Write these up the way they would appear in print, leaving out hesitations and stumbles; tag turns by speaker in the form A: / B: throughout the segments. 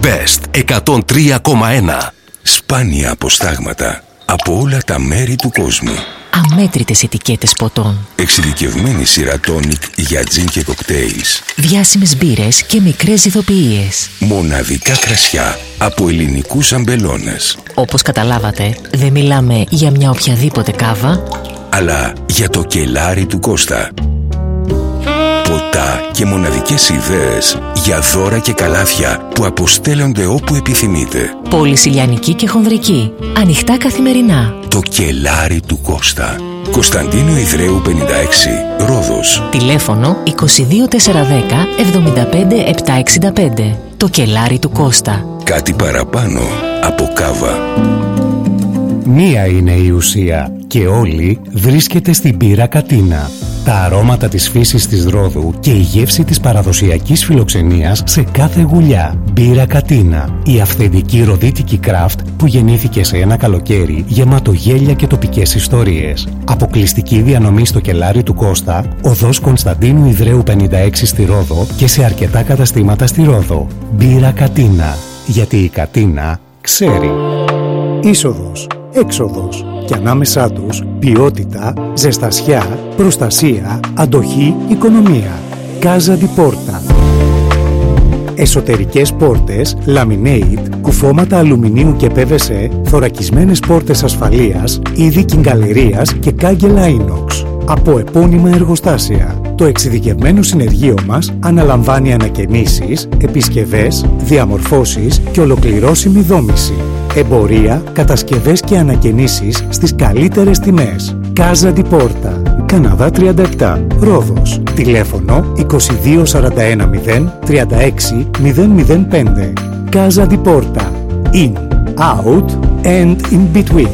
A: Best 103,1.
B: Σπάνια αποστάγματα από όλα τα μέρη του κόσμου.
C: Αμέτρητες ετικέτες ποτών.
B: Εξειδικευμένη σειρά τόνικ για τζιν και κοκτέιλς.
C: Διάσημες μπύρες και μικρές ηθοποιίες.
B: Μοναδικά κρασιά από ελληνικούς αμπελώνες.
C: Όπως καταλάβατε, δεν μιλάμε για μια οποιαδήποτε κάβα,
B: αλλά για το κελάρι του Κώστα. Ποτά και μοναδικές ιδέες για δώρα και καλάθια που αποστέλλονται όπου επιθυμείτε.
C: Πόλης ηλιανική και χονδρική. Ανοιχτά καθημερινά.
B: Το κελάρι του Κώστα. Κωνσταντίνου Ιδραίου 56, Ρόδος.
C: Τηλέφωνο 22410 75 765. Το κελάρι του Κώστα.
B: Κάτι παραπάνω από κάβα.
D: Μία είναι η ουσία και όλη βρίσκεται στην μπύρα Κατίνα. Τα αρώματα της φύσης της Ρόδου και η γεύση της παραδοσιακής φιλοξενίας σε κάθε γουλιά. Μπύρα Κατίνα, η αυθεντική ροδίτικη κράφτ που γεννήθηκε σε ένα καλοκαίρι γεμάτο γέλια και τοπικές ιστορίες. Αποκλειστική διανομή στο κελάρι του Κώστα, οδός Κωνσταντίνου Ιδραίου 56 στη Ρόδο και σε αρκετά καταστήματα στη Ρόδο. Μπύρα Κατίνα, γιατί η Κατίνα ξέρει. Είσοδος, έξοδος και ανάμεσά τους ποιότητα, ζεστασιά, προστασία, αντοχή, οικονομία. Casa di Porta. Εσωτερικές πόρτες, laminate, κουφώματα αλουμινίου και PVC, θωρακισμένες πόρτες ασφαλείας, είδη κιγκαλερίας και κάγκελα inox. Από επώνυμα εργοστάσια. Το εξειδικευμένο συνεργείο μας αναλαμβάνει ανακαινήσεις, επισκευές, διαμορφώσεις και ολοκληρώσιμη δόμηση. Εμπορία, κατασκευές και ανακαινήσεις στις καλύτερες τιμές. Casa di Porta, Καναδά 37, Ρόδος. Τηλέφωνο 2241 036 005. Casa di Porta. In, out and in between.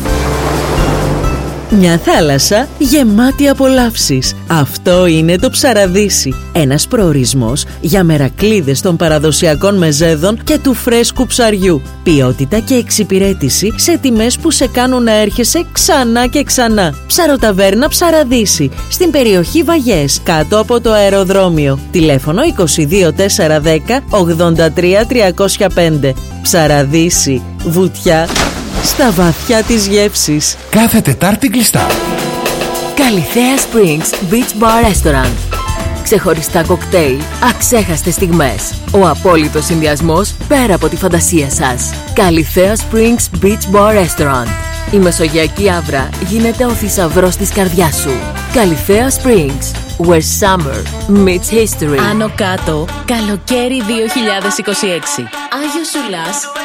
E: Μια θάλασσα γεμάτη απολαύσεις. Αυτό είναι το Ψαραδύσι. Ένας προορισμός για μερακλείδες των παραδοσιακών μεζέδων και του φρέσκου ψαριού. Ποιότητα και εξυπηρέτηση σε τιμές που σε κάνουν να έρχεσαι ξανά και ξανά. Ψαροταβέρνα Ψαραδύσι, στην περιοχή Βαγιές, κάτω από το αεροδρόμιο. Τηλέφωνο 22410 83 305. Ψαραδύσι, βουτιά στα βαθιά της γεύσης.
A: Κάθε Τετάρτη κλειστά.
F: Καλιθέα Springs Beach Bar Restaurant. Ξεχωριστά κοκτέιλ, αξέχαστες στιγμές. Ο απόλυτος συνδυασμός πέρα από τη φαντασία σας. Καλιθέα Springs Beach Bar Restaurant. Η μεσογειακή άβρα γίνεται ο θησαυρός της καρδιάς σου. Καλιθέα Springs, where summer meets history.
G: Άνω κάτω, καλοκαίρι 2026. Άγιος Σουλάς,